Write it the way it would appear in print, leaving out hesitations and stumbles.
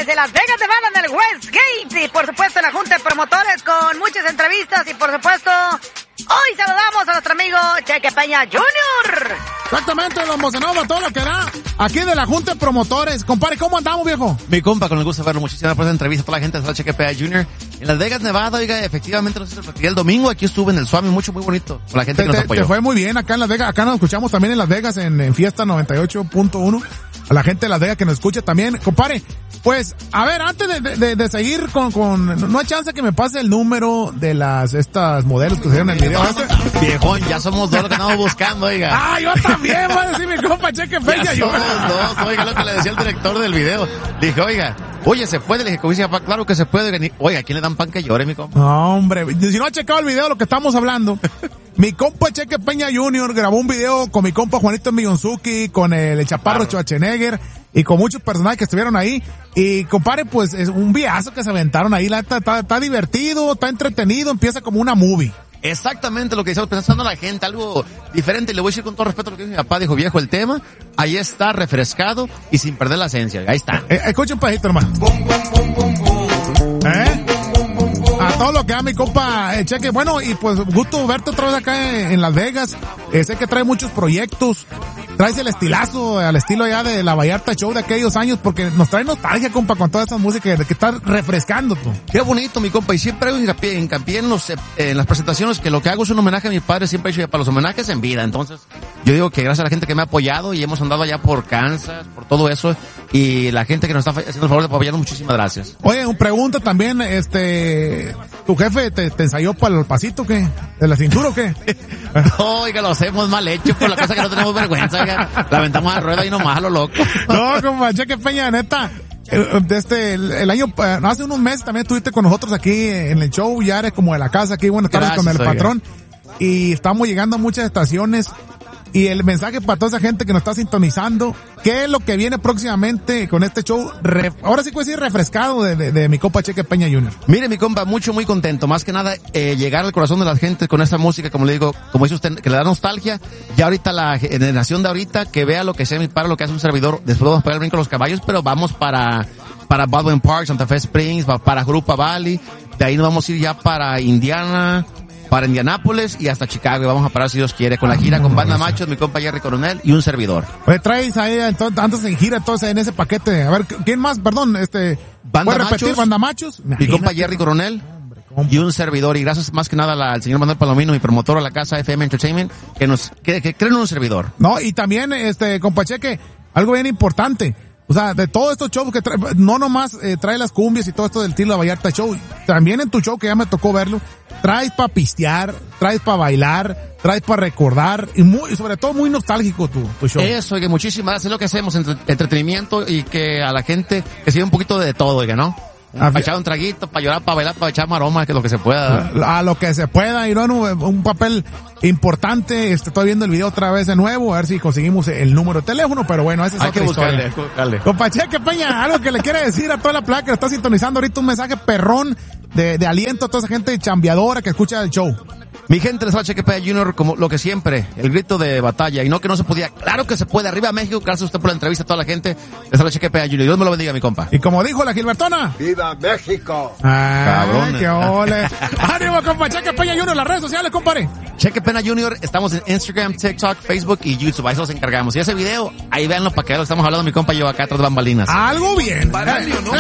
desde Las Vegas, Nevada, en el Westgate. Y por supuesto, la Junta de Promotores con muchas entrevistas. Y por supuesto, hoy saludamos a nuestro amigo Cheque Peña Jr. Exactamente, lo emocionamos a todo lo que da. Aquí de la Junta de Promotores. Compadre, ¿cómo andamos, viejo? Mi compa, con el gusto de verlo. Muchísimas gracias por esta entrevista a toda la gente de Cheque Peña Jr. En Las Vegas, Nevada, oiga, efectivamente, no sé si lo platiqué el domingo, aquí estuve en el Swami, muy bonito, con la gente que nos apoyó. Te fue muy bien acá en Las Vegas. Acá nos escuchamos también en Las Vegas, en Fiesta 98.1. A la gente de Las Vegas que nos escucha también. Compadre, pues, a ver, antes de seguir no hay chance que me pase el número de estas modelos que se dieron en el video Viejón, ya somos dos los que andamos buscando, oiga. Ah, yo también, va a decir mi compa Cheque Peña. Ya somos dos, oiga, lo que le decía el director del video. Le dije, oye, ¿se puede? Le dije, como dice papá, claro que se puede. Oiga, ¿a quién le dan pan que llore, mi compa? No, hombre, si no ha checado el video de lo que estamos hablando, mi compa Cheque Peña Jr. grabó un video con mi compa Juanito Millonzuki, con el Chaparro Schwarzenegger y con muchos personajes que estuvieron ahí. Y compadre, pues es un viazo que se aventaron ahí. Está divertido, está entretenido, empieza como una movie. Exactamente lo que estamos pensando la gente, algo diferente. Le voy a decir con todo respeto lo que dijo mi papá, dijo, viejo, el tema, ahí está, refrescado y sin perder la esencia. Ahí está. Escucha un pedacito, hermano. A todo lo que da mi compa Cheque. Bueno, y pues gusto verte otra vez acá en Las Vegas. Sé que trae muchos proyectos. Traes el estilazo, al estilo ya de la Vallarta Show de aquellos años, porque nos trae nostalgia, compa, con toda esa música que está refrescando, tú. Qué bonito, mi compa, y siempre hago hincapié en las presentaciones, que lo que hago es un homenaje a mi padre, siempre he hecho ya para los homenajes en vida. Entonces, yo digo que gracias a la gente que me ha apoyado y hemos andado allá por Kansas, por todo eso, y la gente que nos está haciendo el favor de apoyarnos, muchísimas gracias. Oye, un pregunta también, ¿tu jefe te ensayó para el pasito, qué? ¿De la cintura o qué? No, oiga, lo hacemos mal hecho, por la cosa que no tenemos vergüenza, oiga. La aventamos a rueda y nomás a lo loco. No, compa, Cheque Peña, neta, el año, hace unos meses también estuviste con nosotros aquí en el show, ya eres como de la casa aquí, buenas tardes con el patrón, y estamos llegando a muchas estaciones. Y el mensaje para toda esa gente que nos está sintonizando, ¿qué es lo que viene próximamente con este show? Ahora sí puedo decir refrescado de mi compa Cheque Peña Jr. Mire, mi compa, muy contento. Más que nada, llegar al corazón de la gente con esta música, como le digo, como dice usted, que le da nostalgia. Ya ahorita la generación de ahorita, que vea lo que sea mi padre, lo que hace un servidor. Después vamos a pegar el brinco a los caballos, pero vamos para Baldwin Park, Santa Fe Springs, para Jurupa Valley. De ahí nos vamos a ir ya para Indiana, para Indianápolis y hasta Chicago, y vamos a parar si Dios quiere con la gira con Banda Machos, mi compa Jerry Coronel y un servidor. Oye, traes ahí entonces, antes en gira, entonces en ese paquete, a ver, ¿quién más? Perdón, Banda Machos, repetir? Banda Machos, mi compa Jerry Coronel y un servidor, y gracias más que nada al señor Manuel Palomino, mi promotor, a la casa FM Entertainment, que creen en un servidor. No, y también, compa Cheque, algo bien importante. O sea, de todos estos shows que trae, no nomás trae las cumbias y todo esto del estilo de Vallarta Show, también en tu show, que ya me tocó verlo, traes para pistear, traes para bailar, traes para recordar, y sobre todo muy nostálgico tu show. Eso, oiga, muchísimas gracias, es lo que hacemos, entretenimiento, y que a la gente que se un poquito de todo, oiga, ¿no? Para echar un traguito, para llorar, para bailar, para echar maroma, que es lo que se pueda. A lo que se pueda, y no, un papel importante. Estoy viendo el video otra vez de nuevo, a ver si conseguimos el número de teléfono, pero bueno, esa es otra historia. Hay que buscarle. Compa Cheque Peña, algo que le quiere decir a toda la placa que está sintonizando ahorita, un mensaje perrón de aliento a toda esa gente chambeadora que escucha el show. Mi gente de Cheque Peña Jr., como lo que siempre, el grito de batalla, y no que no se podía, claro que se puede, arriba México, gracias a usted por la entrevista a toda la gente de Cheque Peña Jr., Dios me lo bendiga, mi compa. Y como dijo la Gilbertona, ¡viva México! Cabrón. ¡Qué ole! ¡Ánimo, compa Cheque Peña Jr., las redes sociales, compadre! Cheque Peña Jr., estamos en Instagram, TikTok, Facebook y YouTube, ahí se los encargamos. Y ese video, ahí véanlo para que lo estamos hablando mi compa y yo acá atrás de bambalinas. ¡Algo bien!